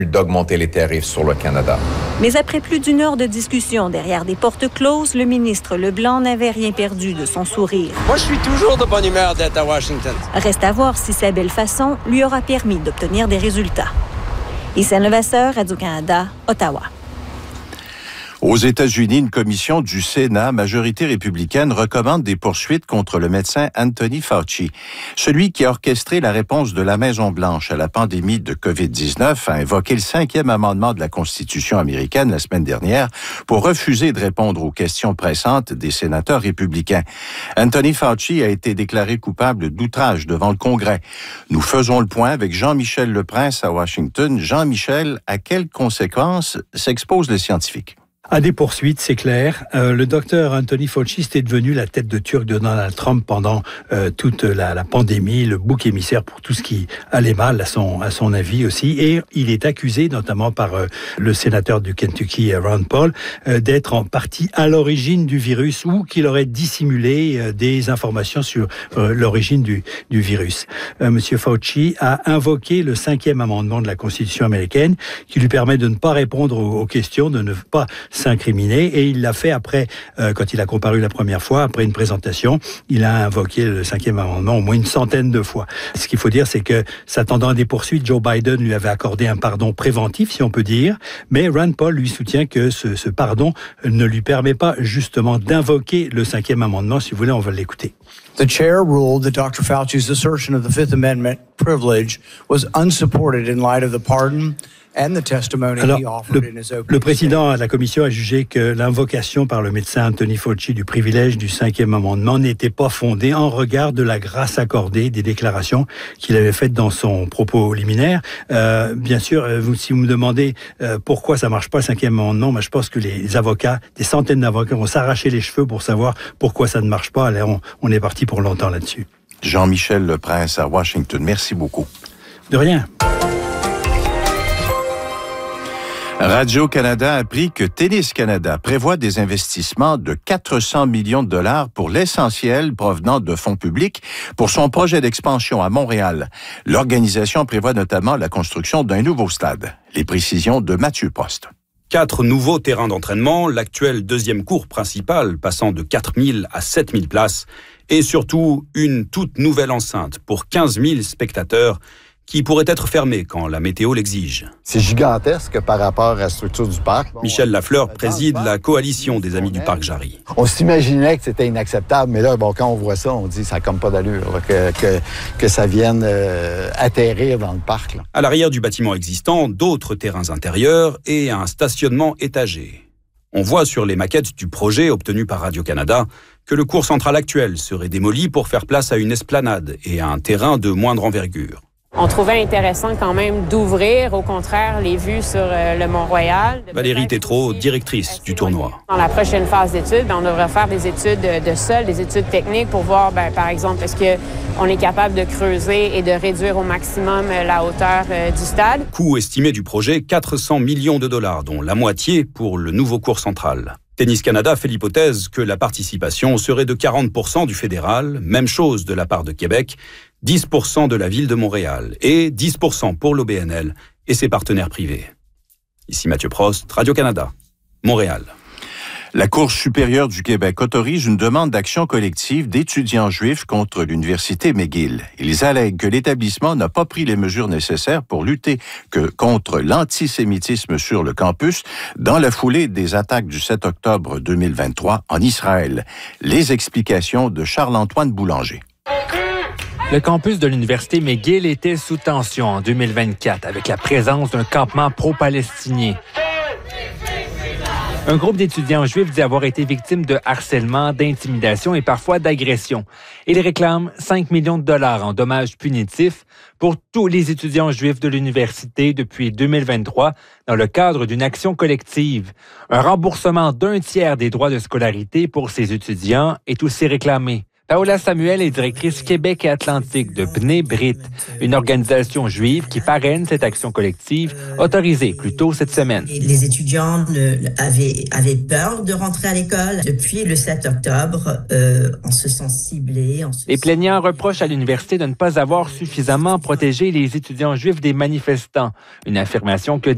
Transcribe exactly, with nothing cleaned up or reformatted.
d'augmenter les tarifs sur le Canada. Mais après plus d'une heure de discussion derrière des portes closes, le ministre Leblanc n'avait rien perdu de son sourire. Moi, je suis toujours de bonne humeur d'être à Washington. Reste à voir si sa belle façon lui aura permis d'obtenir des résultats. Issa Levasseur, Radio-Canada, Ottawa. Aux États-Unis, une commission du Sénat, majorité républicaine, recommande des poursuites contre le médecin Anthony Fauci. Celui qui a orchestré la réponse de la Maison-Blanche à la pandémie de covid dix-neuf a invoqué le cinquième amendement de la Constitution américaine la semaine dernière pour refuser de répondre aux questions pressantes des sénateurs républicains. Anthony Fauci a été déclaré coupable d'outrage devant le Congrès. Nous faisons le point avec Jean-Michel Leprince à Washington. Jean-Michel, à quelles conséquences s'expose le scientifique? À des poursuites, c'est clair. Euh, le docteur Anthony Fauci était devenu la tête de turc de Donald Trump pendant euh, toute la, la pandémie, le bouc émissaire pour tout ce qui allait mal à son, à son avis aussi. Et il est accusé, notamment par euh, le sénateur du Kentucky, Ron Paul, euh, d'être en partie à l'origine du virus ou qu'il aurait dissimulé euh, des informations sur euh, l'origine du, du virus. Euh, Monsieur Fauci a invoqué le cinquième amendement de la Constitution américaine qui lui permet de ne pas répondre aux, aux questions, de ne pas s'incriminé, et il l'a fait après, euh, quand il a comparu la première fois, après une présentation, il a invoqué le cinquième amendement au moins une centaine de fois. Ce qu'il faut dire, c'est que, s'attendant à des poursuites, Joe Biden lui avait accordé un pardon préventif, si on peut dire, mais Rand Paul lui soutient que ce, ce pardon ne lui permet pas justement d'invoquer le cinquième amendement. Si vous voulez, on va l'écouter. The chair ruled that Doctor Fauci's assertion of the Fifth Amendment privilege was unsupported in light of the pardon. Alors, le, le président de la commission a jugé que l'invocation par le médecin Anthony Fauci du privilège du cinquième amendement n'était pas fondée en regard de la grâce accordée des déclarations qu'il avait faites dans son propos liminaire. Euh, bien sûr, vous, si vous me demandez euh, pourquoi ça marche pas le cinquième amendement, ben, je pense que les avocats, des centaines d'avocats vont s'arracher les cheveux pour savoir pourquoi ça ne marche pas. Alors, on, on est parti pour longtemps là-dessus. Jean-Michel Leprince à Washington. Merci beaucoup. De rien. Radio-Canada a appris que Tennis Canada prévoit des investissements de quatre cents millions de dollars pour l'essentiel provenant de fonds publics pour son projet d'expansion à Montréal. L'organisation prévoit notamment la construction d'un nouveau stade. Les précisions de Mathieu Prost. Quatre nouveaux terrains d'entraînement, l'actuelle deuxième cour principale passant de quatre mille à sept mille places et surtout une toute nouvelle enceinte pour quinze mille spectateurs qui pourrait être fermé quand la météo l'exige. C'est gigantesque par rapport à la structure du parc. Michel Lafleur préside la coalition des Amis du Parc Jarry. On s'imaginait que c'était inacceptable, mais là, bon, quand on voit ça, on dit que ça n'a comme pas d'allure, que, que, que ça vienne euh, atterrir dans le parc. Là. À l'arrière du bâtiment existant, d'autres terrains intérieurs et un stationnement étagé. On voit sur les maquettes du projet obtenu par Radio-Canada que le court central actuel serait démoli pour faire place à une esplanade et à un terrain de moindre envergure. On trouvait intéressant quand même d'ouvrir, au contraire, les vues sur euh, le Mont-Royal. Valérie Tétrault, directrice du tournoi. Dans la prochaine phase d'études, ben, on devrait faire des études de sol, des études techniques pour voir, ben, par exemple, est-ce qu'on est capable de creuser et de réduire au maximum la hauteur euh, du stade. Coût estimé du projet, quatre cents millions de dollars, dont la moitié pour le nouveau court central. Tennis Canada fait l'hypothèse que la participation serait de quarante pour cent du fédéral, même chose de la part de Québec, dix pour cent de la ville de Montréal et dix pour cent pour l'O B N L et ses partenaires privés. Ici Mathieu Prost, Radio-Canada, Montréal. La Cour supérieure du Québec autorise une demande d'action collective d'étudiants juifs contre l'Université McGill. Ils allèguent que l'établissement n'a pas pris les mesures nécessaires pour lutter que contre l'antisémitisme sur le campus dans la foulée des attaques du sept octobre deux mille vingt-trois en Israël. Les explications de Charles-Antoine Boulanger. Le campus de l'Université McGill était sous tension en deux mille vingt-quatre avec la présence d'un campement pro-palestinien. Un groupe d'étudiants juifs dit avoir été victime de harcèlement, d'intimidation et parfois d'agression. Ils réclament cinq millions de dollars en dommages punitifs pour tous les étudiants juifs de l'université depuis deux mille vingt-trois dans le cadre d'une action collective. Un remboursement d'un tiers des droits de scolarité pour ces étudiants est aussi réclamé. Paola Samuel est directrice Québec et Atlantique de Bnei Brit, une organisation juive qui parraine cette action collective autorisée plus tôt cette semaine. Les étudiants ne, avaient, avaient peur de rentrer à l'école. Depuis le sept octobre, euh, on se sent ciblés. On se les plaignants reprochent à l'université de ne pas avoir suffisamment protégé les étudiants juifs des manifestants, une affirmation que